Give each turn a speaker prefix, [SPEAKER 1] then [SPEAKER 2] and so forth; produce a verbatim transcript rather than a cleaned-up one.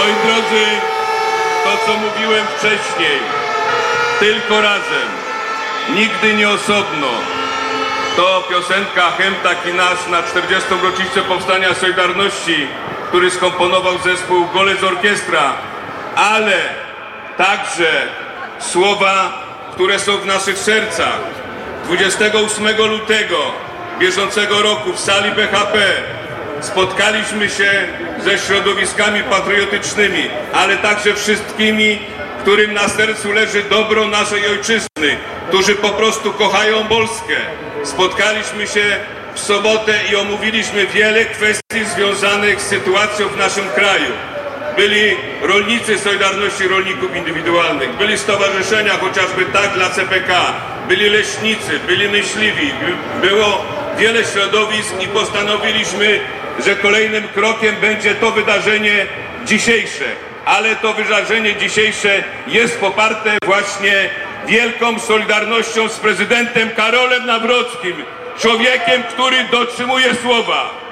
[SPEAKER 1] Moi drodzy, to co mówiłem wcześniej, tylko razem, nigdy nie osobno. To piosenka Hem taki nasz na czterdziestą rocznicę powstania Solidarności, który skomponował zespół Golec Orkiestra, ale także słowa, które są w naszych sercach. dwudziestego ósmego lutego bieżącego roku w sali B H P spotkaliśmy się ze środowiskami patriotycznymi, ale także wszystkimi, którym na sercu leży dobro naszej ojczyzny, którzy po prostu kochają Polskę. Spotkaliśmy się w sobotę i omówiliśmy wiele kwestii związanych z sytuacją w naszym kraju. Byli rolnicy Solidarności Rolników Indywidualnych, byli stowarzyszenia, chociażby tak dla C P K, byli leśnicy, byli myśliwi, było wiele środowisk i postanowiliśmy, że kolejnym krokiem będzie to wydarzenie dzisiejsze. Ale to wydarzenie dzisiejsze jest poparte właśnie wielką solidarnością z prezydentem Karolem Nawrockim, człowiekiem, który dotrzymuje słowa.